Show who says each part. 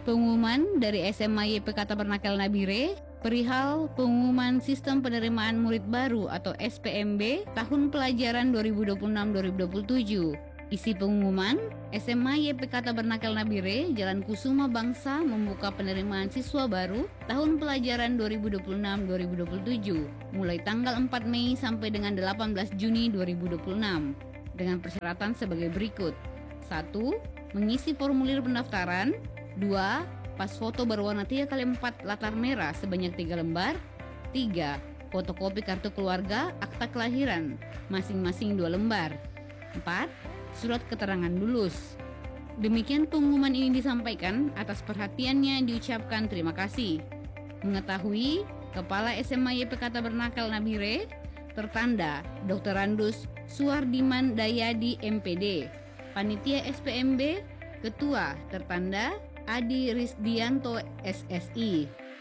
Speaker 1: Pengumuman dari SMA YPK Tabernakel Nabire perihal pengumuman sistem penerimaan murid baru atau SPMB tahun pelajaran 2026-2027. Isi pengumuman, SMA YPK Tabernakel Nabire, Jalan Kusuma Bangsa membuka penerimaan siswa baru tahun pelajaran 2026-2027 mulai tanggal 4 Mei sampai dengan 18 Juni 2026 dengan persyaratan sebagai berikut. 1. Mengisi formulir pendaftaran. 2. Pas foto berwarna 3x4 latar merah sebanyak 3 lembar. 3. Fotokopi kartu keluarga, akta kelahiran, masing-masing 2 lembar. 4. Surat keterangan lulus. Demikian pengumuman ini disampaikan, atas perhatiannya diucapkan terima kasih. Mengetahui Kepala SMA YPK Tabernakel Nabire, tertanda Dr. Randus Suwardiman Dayadi MPD. Panitia SPMB, Ketua tertanda Adi Risdianto SSI.